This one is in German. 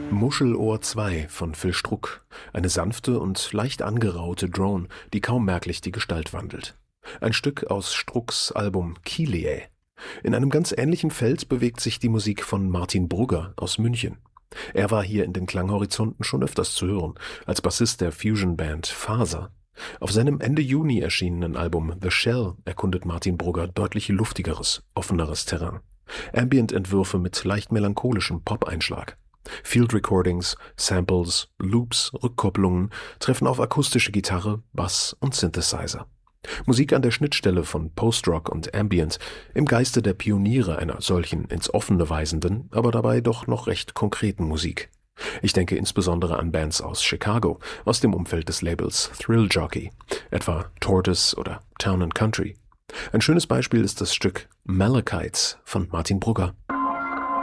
Muschelohr 2 von Phil Struck. Eine sanfte und leicht angeraute Drone, die kaum merklich die Gestalt wandelt. Ein Stück aus Strucks Album Kylie. In einem ganz ähnlichen Feld bewegt sich die Musik von Martin Brugger aus München. Er war hier in den Klanghorizonten schon öfters zu hören, als Bassist der Fusion-Band Faser. Auf seinem Ende Juni erschienenen Album The Shell erkundet Martin Brugger deutlich luftigeres, offeneres Terrain. Ambient-Entwürfe mit leicht melancholischem Pop-Einschlag. Field Recordings, Samples, Loops, Rückkopplungen treffen auf akustische Gitarre, Bass und Synthesizer. Musik an der Schnittstelle von Post-Rock und Ambient, im Geiste der Pioniere einer solchen ins Offene weisenden, aber dabei doch noch recht konkreten Musik. Ich denke insbesondere an Bands aus Chicago, aus dem Umfeld des Labels Thrill Jockey, etwa Tortoise oder Town & Country. Ein schönes Beispiel ist das Stück Malachites von Martin Brugger.